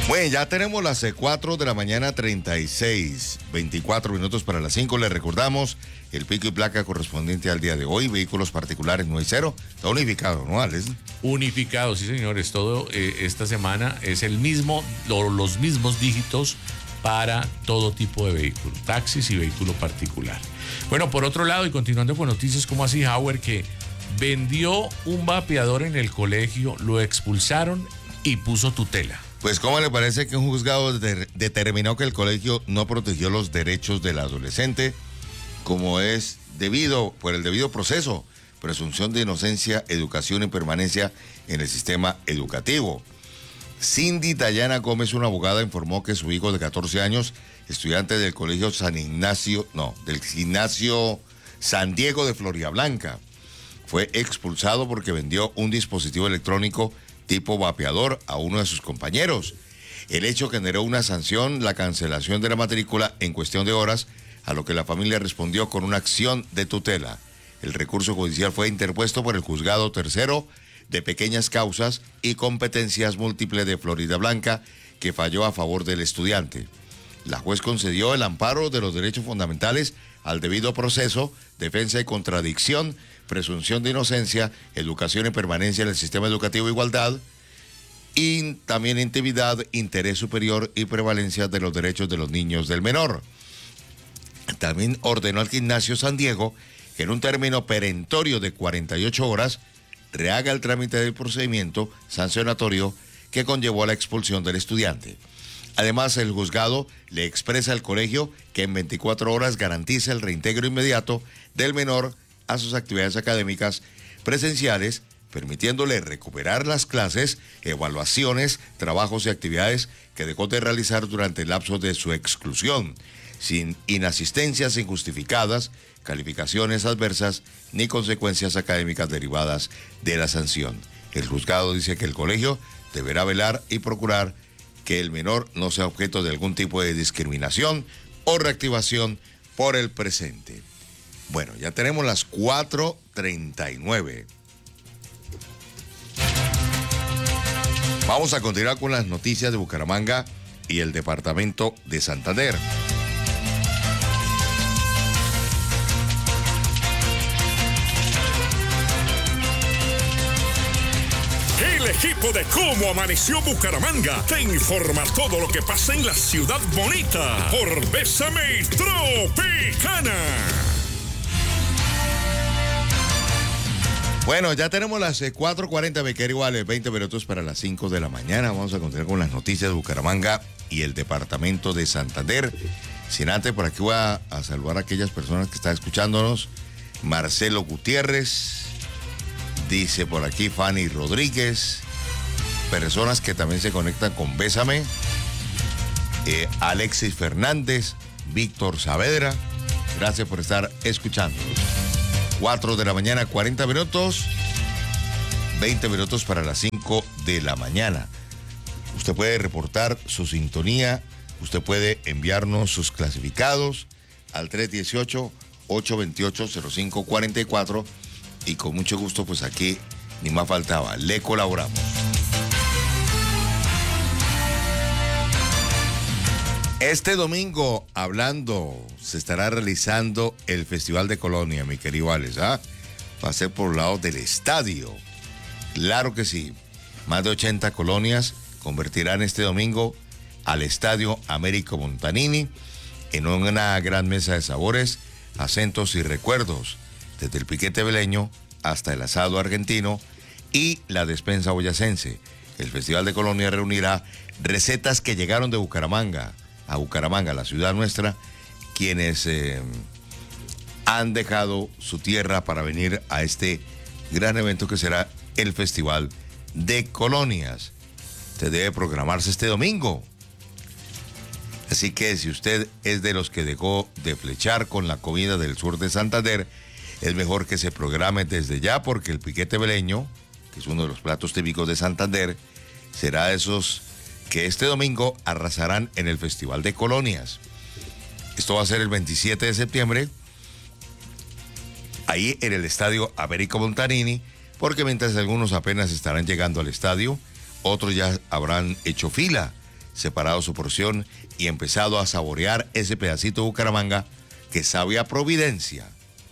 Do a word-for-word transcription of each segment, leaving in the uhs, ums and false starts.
Bueno, ya tenemos las cuatro de la mañana, treinta y seis, veinticuatro minutos para las cinco. Les recordamos el pico y placa correspondiente al día de hoy. Vehículos particulares no hay cero. Está unificado, ¿no, Alex? Unificado, sí, señores. Todo eh, esta semana es el mismo, lo, los mismos dígitos para todo tipo de vehículo, taxis y vehículo particular. Bueno, por otro lado, y continuando con noticias como así, Howard, que vendió un vapeador en el colegio, lo expulsaron y puso tutela. Pues, ¿cómo le parece que un juzgado de- determinó que el colegio no protegió los derechos del adolescente como es debido, por el debido proceso, presunción de inocencia, educación y permanencia en el sistema educativo? Cindy Dayana Gómez, una abogada, informó que su hijo de catorce años, estudiante del colegio San Ignacio, no, del gimnasio San Diego de Floridablanca, fue expulsado porque vendió un dispositivo electrónico tipo vapeador a uno de sus compañeros. El hecho generó una sanción, la cancelación de la matrícula en cuestión de horas, a lo que la familia respondió con una acción de tutela. El recurso judicial fue interpuesto por el juzgado tercero de pequeñas causas y competencias múltiples de Floridablanca, que falló a favor del estudiante. La juez concedió el amparo de los derechos fundamentales al debido proceso, defensa y contradicción, presunción de inocencia, educación y permanencia en el sistema educativo, igualdad, y también intimidad, interés superior y prevalencia de los derechos de los niños del menor. También ordenó al gimnasio San Diego que en un término perentorio de cuarenta y ocho horas rehaga el trámite del procedimiento sancionatorio que conllevó a la expulsión del estudiante. Además, el juzgado le expresa al colegio que en veinticuatro horas garantiza el reintegro inmediato del menor a sus actividades académicas presenciales, permitiéndole recuperar las clases, evaluaciones, trabajos y actividades que dejó de realizar durante el lapso de su exclusión, sin inasistencias injustificadas, calificaciones adversas ni consecuencias académicas derivadas de la sanción. El juzgado dice que el colegio deberá velar y procurar que el menor no sea objeto de algún tipo de discriminación o reactivación por el presente. Bueno, ya tenemos las cuatro treinta y nueve. Vamos a continuar con las noticias de Bucaramanga y el departamento de Santander. El equipo de Cómo Amaneció Bucaramanga te informa todo lo que pasa en la ciudad bonita por Bésame Tropicana. Bueno, ya tenemos las eh, cuatro cuarenta, me queda igual, veinte minutos para las cinco de la mañana. Vamos a continuar con las noticias de Bucaramanga y el departamento de Santander. Sin antes, por aquí voy a, a saludar a aquellas personas que están escuchándonos. Marcelo Gutiérrez, dice por aquí Fanny Rodríguez, personas que también se conectan con Bésame, eh, Alexis Fernández, Víctor Saavedra, gracias por estar escuchándonos. cuatro de la mañana, cuarenta minutos, veinte minutos para las cinco de la mañana. Usted puede reportar su sintonía, usted puede enviarnos sus clasificados al tres dieciocho, ocho veintiocho, cero cinco cuarenta y cuatro y con mucho gusto, pues aquí ni más faltaba, le colaboramos. Este domingo, hablando, se estará realizando el Festival de Colonia, mi querido Alex, ¿ah? Va a ser por el lado del estadio. Claro que sí. Más de ochenta colonias convertirán este domingo al Estadio Américo Montanini en una gran mesa de sabores, acentos y recuerdos, desde el piquete veleño hasta el asado argentino y la despensa boyacense. El Festival de Colonia reunirá recetas que llegaron de Bucaramanga, a Bucaramanga, la ciudad nuestra, quienes eh, han dejado su tierra para venir a este gran evento que será el Festival de Colonias. Usted debe programarse este domingo. Así que si usted es de los que dejó de flechar con la comida del sur de Santander, es mejor que se programe desde ya, porque el piquete veleño, que es uno de los platos típicos de Santander, será de esos que este domingo arrasarán en el Festival de Colonias. Esto va a ser el veintisiete de septiembre, ahí en el Estadio Américo Montanini, porque mientras algunos apenas estarán llegando al estadio, otros ya habrán hecho fila. separado su porción y empezado a saborear ese pedacito de Bucaramanga que sabe a Providencia.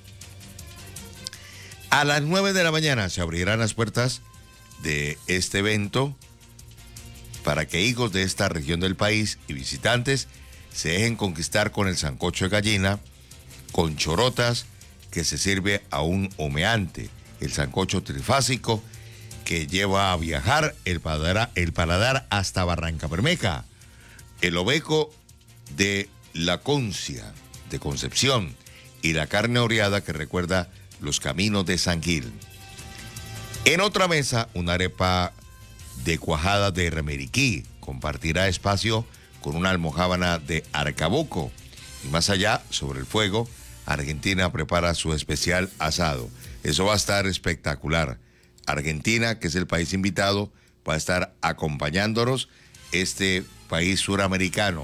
A las nueve de la mañana se abrirán las puertas de este evento para que hijos de esta región del país y visitantes se dejen conquistar con el sancocho de gallina, con chorotas, que se sirve a un humeante, el sancocho trifásico, que lleva a viajar el paladar, el paladar hasta Barranca Bermeja, el oveco de la Concia, de Concepción, y la carne oreada que recuerda los caminos de San Gil. En otra mesa, una arepa de cuajada de Remeriquí compartirá espacio con una almojábana de Arcabuco. Y más allá, sobre el fuego, Argentina prepara su especial asado. Eso va a estar espectacular. Argentina, que es el país invitado, va a estar acompañándonos, este país suramericano.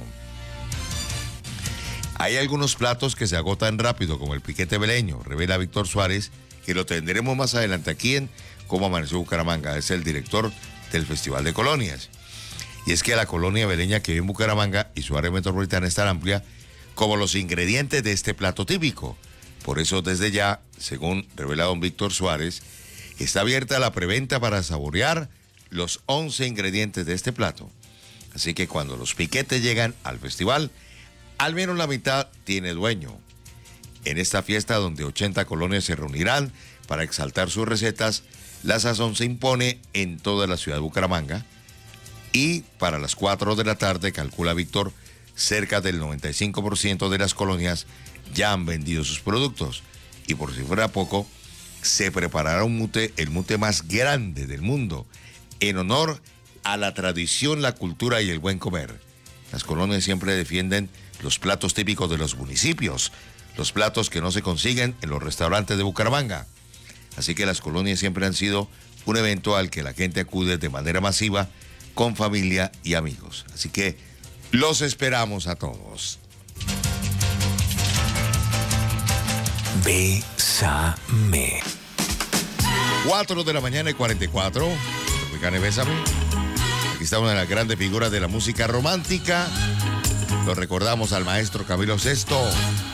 Hay algunos platos que se agotan rápido, como el piquete veleño, revela Víctor Suárez, que lo tendremos más adelante aquí en Cómo Amaneció Bucaramanga. Es el director del Festival de Colonias. Y es que la colonia veleña que vive en Bucaramanga y su área metropolitana es tan amplia como los ingredientes de este plato típico. Por eso, desde ya, según revela don Víctor Suárez, está abierta la preventa para saborear los once ingredientes de este plato. Así que cuando los piquetes llegan al festival, al menos la mitad tiene dueño. En esta fiesta, donde ochenta colonias se reunirán para exaltar sus recetas, la sazón se impone en toda la ciudad de Bucaramanga. Y para las cuatro de la tarde, calcula Víctor, cerca del noventa y cinco por ciento de las colonias ya han vendido sus productos. Y por si fuera poco, se preparará un mute, el mute más grande del mundo, en honor a la tradición, la cultura y el buen comer. Las colonias siempre defienden los platos típicos de los municipios, los platos que no se consiguen en los restaurantes de Bucaramanga. Así que las colonias siempre han sido un evento al que la gente acude de manera masiva, con familia y amigos. Así que los esperamos a todos. Bésame. cuatro de la mañana y cuarenta y cuatro. Tropicana y Bésame. Aquí está una de las grandes figuras de la música romántica. Lo recordamos al maestro Camilo Sesto.